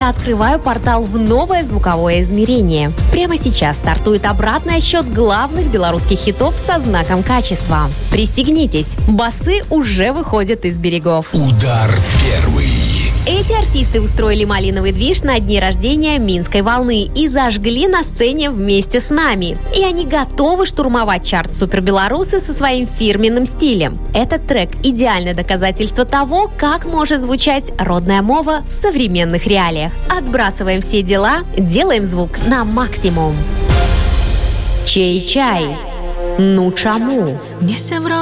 я открываю портал в новое звуковое измерение. Прямо сейчас стартует обратный отсчет главных белорусских хитов со знаком качества. Пристегнитесь, басы уже выходят из берегов. Удар первый. Эти артисты устроили малиновый движ на дне рождения Минской волны и зажгли на сцене вместе с нами. И они готовы штурмовать чарт Супербеларусы со своим фирменным стилем. Этот трек – идеальное доказательство того, как может звучать родная мова в современных реалиях. Отбрасываем все дела, делаем звук на максимум. Чей-чай. Ну чаму?